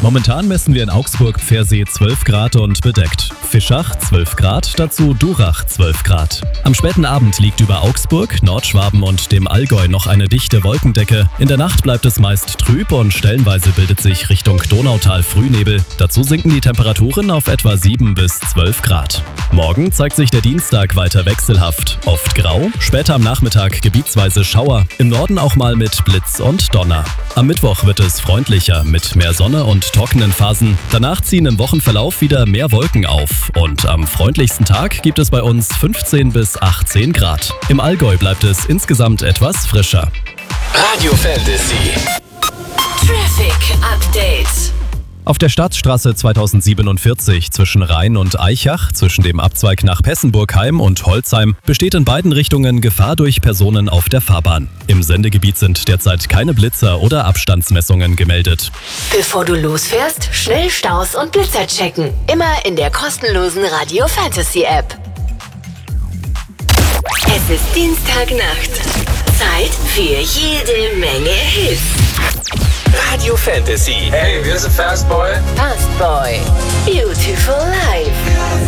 Momentan messen wir in Augsburg-Pfersee 12 Grad und bedeckt. Fischach 12 Grad, dazu Durach 12 Grad. Am späten Abend liegt über Augsburg, Nordschwaben und dem Allgäu noch eine dichte Wolkendecke. In der Nacht bleibt es meist trüb und stellenweise bildet sich Richtung Donautal Frühnebel. Dazu sinken die Temperaturen auf etwa 7 bis 12 Grad. Morgen zeigt sich der Dienstag weiter wechselhaft. Oft grau, später am Nachmittag gebietsweise Schauer, im Norden auch mal mit Blitz und Donner. Am Mittwoch wird es freundlicher mit mehr Sonne und trockenen Phasen. Danach ziehen im Wochenverlauf wieder mehr Wolken auf. Und am freundlichsten Tag gibt es bei uns 15 bis 18 Grad. Im Allgäu bleibt es insgesamt etwas frischer. Radio Fantasy Traffic Update. Auf der Staatsstraße 2047 zwischen Rhein und Aichach, zwischen dem Abzweig nach Pessenburgheim und Holzheim, besteht in beiden Richtungen Gefahr durch Personen auf der Fahrbahn. Im Sendegebiet sind derzeit keine Blitzer oder Abstandsmessungen gemeldet. Bevor du losfährst, schnell Staus und Blitzer checken. Immer in der kostenlosen Radio Fantasy App. Es ist Dienstagnacht. Zeit für jede Menge Hits. Radio Fantasy. Hey, wir sind Fast Boy. Fast Boy. Beautiful Life.